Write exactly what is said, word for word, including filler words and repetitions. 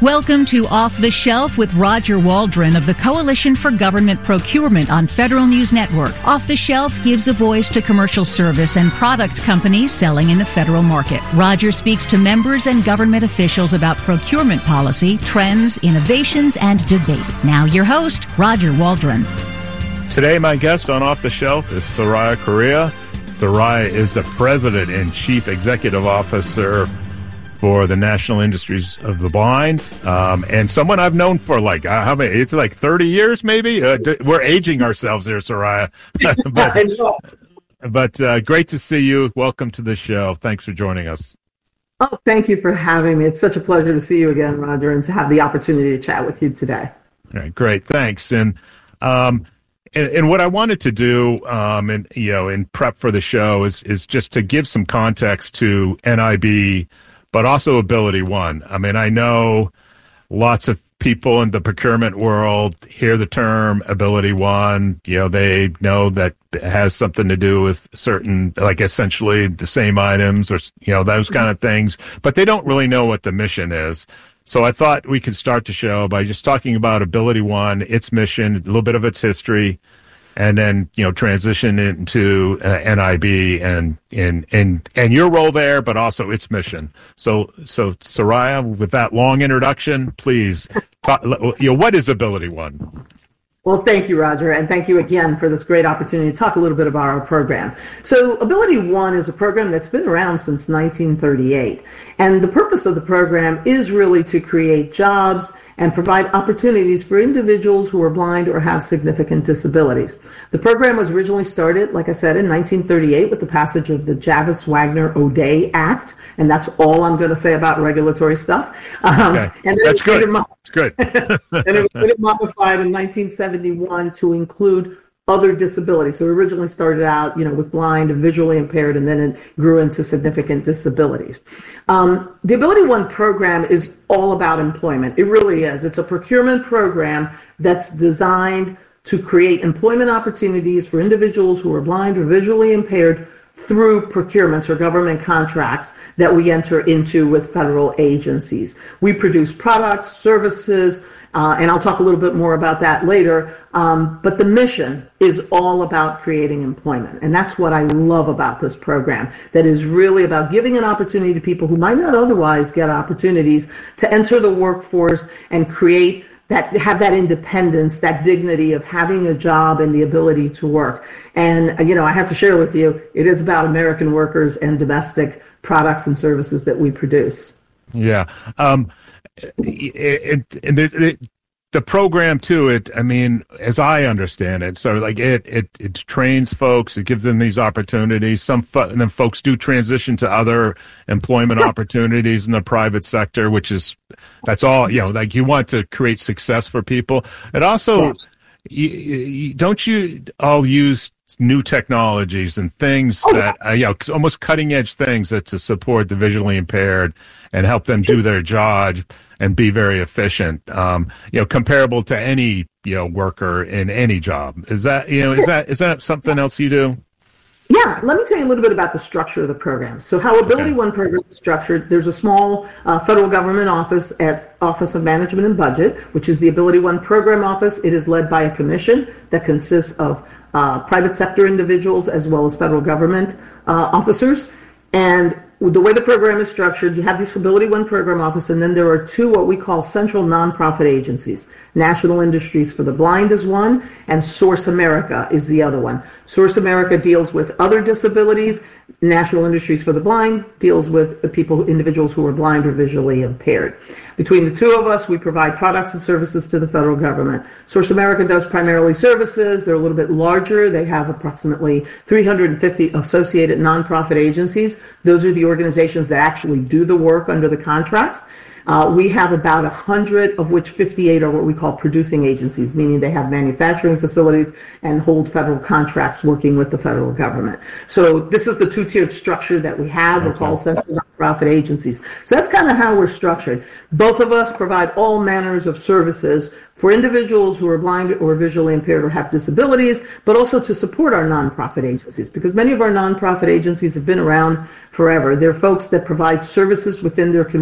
Welcome to Off the Shelf with Roger Waldron of the Coalition for Government Procurement on Federal News Network. Off the Shelf gives a voice to commercial service and product companies selling in the federal market. Roger speaks to members and government officials about procurement policy, trends, innovations, and debates. Now your host, Roger Waldron. Today, my guest on Off the Shelf is Soraya Correa. Soraya is the President and Chief Executive Officer for the National Industries of the Blind, um, and someone I've known for like, uh, how many, it's like thirty years maybe? Uh, d- we're aging ourselves here, Soraya. but but uh, great to see you. Welcome to the show. Thanks for joining us. Oh, thank you for having me. It's such a pleasure to see you again, Roger, and to have the opportunity to chat with you today. All right, great. Thanks. And um, and, and what I wanted to do, um, and you know, in prep for the show, is is just to give some context to N I B, but also Ability One. I mean, I know lots of people in the procurement world hear the term Ability One. You know, they know that it has something to do with certain, like essentially the same items or, you know, those kind of things, but they don't really know what the mission is. So I thought we could start the show by just talking about Ability One, its mission, a little bit of its history, and then, you know, transition into uh, N I B and, and, and, and your role there, but also its mission. So, so Soraya, with that long introduction, please talk, you know, what is Ability One? Well, thank you, Roger, and thank you again for this great opportunity to talk a little bit about our program. So Ability One is a program that's been around since nineteen thirty-eight, and the purpose of the program is really to create jobs and provide opportunities for individuals who are blind or have significant disabilities. The program was originally started, like I said, in nineteen thirty-eight with the passage of the Javis-Wagner-O'Day Act, and that's all I'm going to say about regulatory stuff. Um, okay. and That's good. Mo- That's good. And it was modified in nineteen seventy-one to include other disabilities. So it originally started out, you know, with blind and visually impaired, and then it grew into significant disabilities. Um, the Ability One program is all about employment. It really is. It's a procurement program that's designed to create employment opportunities for individuals who are blind or visually impaired through procurements or government contracts that we enter into with federal agencies. We produce products, services, Uh, and I'll talk a little bit more about that later. Um, but the mission is all about creating employment. And that's what I love about this program, that is really about giving an opportunity to people who might not otherwise get opportunities to enter the workforce and create that, have that independence, that dignity of having a job and the ability to work. And, you know, I have to share with you, it is about American workers and domestic products and services that we produce. Yeah. Um, it, it, it, it, the program too, it, I mean, as I understand it, so like it, it, it trains folks, it gives them these opportunities. Some, fo- and then folks do transition to other employment opportunities in the private sector, which is, that's all, you know, like you want to create success for people. It also, yeah. you, you, don't you all use new technologies and things oh, that, uh, you know, almost cutting edge things that to support the visually impaired and help them do their job and be very efficient, um, you know, comparable to any, you know, worker in any job. Is that, you know, is that, is that something else you do? Yeah, let me tell you a little bit about the structure of the program. So how Ability okay. One program is structured, there's a small uh, federal government office at Office of Management and Budget, which is the Ability One program office. It is led by a commission that consists of uh, private sector individuals as well as federal government uh, officers. And the way the program is structured, you have this Ability One program office, and then there are two what we call central nonprofit agencies. National Industries for the Blind is one, and Source America is the other one. Source America deals with other disabilities. National Industries for the Blind deals with the people, individuals who are blind or visually impaired. Between the two of us, we provide products and services to the federal government. Source America does primarily services. They're a little bit larger. They have approximately three hundred fifty associated nonprofit agencies. Those are the organizations that actually do the work under the contracts. Uh, we have about one hundred, of which fifty-eight are what we call producing agencies, meaning they have manufacturing facilities and hold federal contracts working with the federal government. So this is the two-tiered structure that we have. Okay. We're called central nonprofit agencies. So that's kind of how we're structured. Both of us provide all manners of services for individuals who are blind or visually impaired or have disabilities, but also to support our nonprofit agencies, because many of our nonprofit agencies have been around forever. They're folks that provide services within their community.